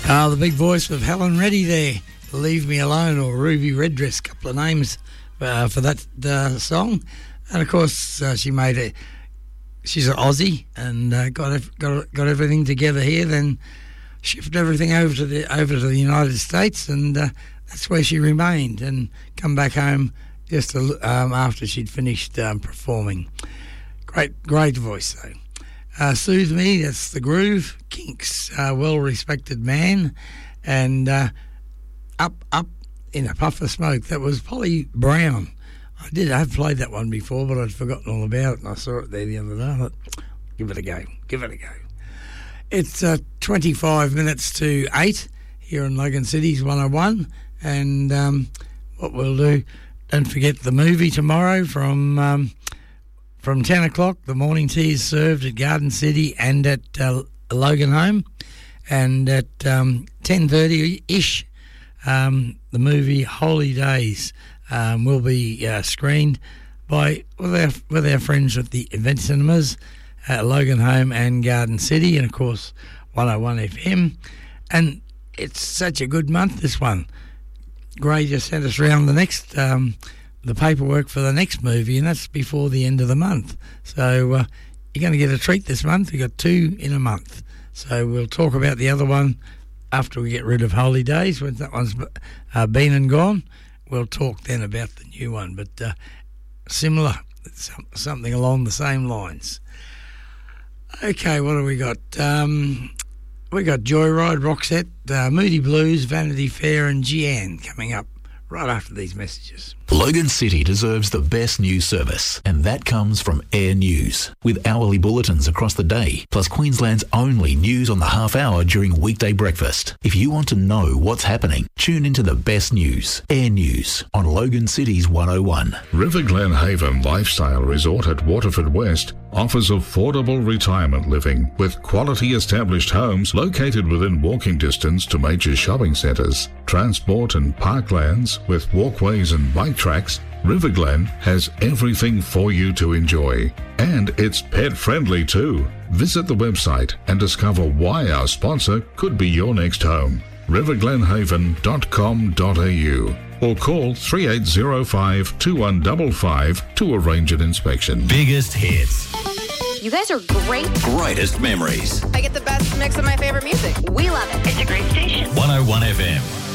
The big voice of Helen Reddy there, Leave Me Alone, or Ruby Redress, couple of names for that song. And of course, she made it. She's an Aussie and got everything together here. Then shifted everything over to the United States, and that's where she remained. And come back home just after she'd finished performing. Great voice though. Soothe Me, that's The Groove. Kinks, Well-Respected Man, and Up in a Puff of Smoke. That was Polly Brown. I've played that one before, but I'd forgotten all about it, and I saw it there the other day. I thought, give it a go. It's 25 minutes to 8 here in Logan City's 101, and what we'll do, don't forget the movie tomorrow from 10 o'clock. The morning tea is served at Garden City and at Logan Home, and at 10:30-ish, the movie Holy Days will be screened with our friends at the Event Cinemas at Logan Home and Garden City, and of course 101 FM. And it's such a good month, this one. Gray just sent us round the paperwork for the next movie, and that's before the end of the month. So you're going to get a treat this month. We've got 2 in a month. So we'll talk about the other one after we get rid of Holy Days. When that one's been and gone, we'll talk then about the new one. But similar, something along the same lines. Okay, what have we got? We got Joyride, Roxette, Moody Blues, Vanity Fair and Gian coming up right after these messages. Logan City deserves the best news service, and that comes from Air News. With hourly bulletins across the day, plus Queensland's only news on the half hour during weekday breakfast. If you want to know what's happening, tune into the best news, Air News, on Logan City's 101. River Glen Haven Lifestyle Resort at Waterford West offers affordable retirement living with quality established homes located within walking distance to major shopping centres, transport and parklands with walkways and bike tracks. River Glen has everything for you to enjoy. And it's pet friendly too. Visit the website and discover why our sponsor could be your next home. riverglenhaven.com.au or call 3805 2155 to arrange an inspection. Biggest hits. You guys are great. Greatest memories. I get the best mix of my favorite music. We love it. It's a great station. 101 FM.